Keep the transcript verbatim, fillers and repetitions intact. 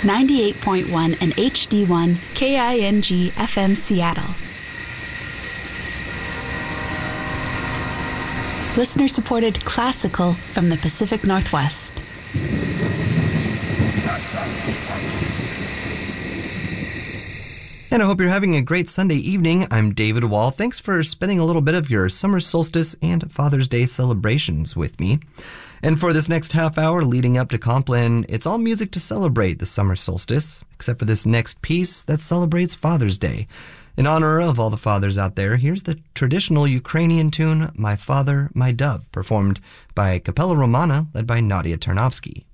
ninety-eight point one and H D one K I N G F M Seattle. Listener-supported classical from the Pacific Northwest. And I hope you're having a great Sunday evening. I'm David Wall. Thanks for spending a little bit of your summer solstice and Father's Day celebrations with me. And for this next half hour leading up to Compline, it's all music to celebrate the summer solstice, except for this next piece that celebrates Father's Day. In honor of all the fathers out there, here's the traditional Ukrainian tune, My Father, My Dove, performed by Capella Romana, led by Nadia Tarnovsky.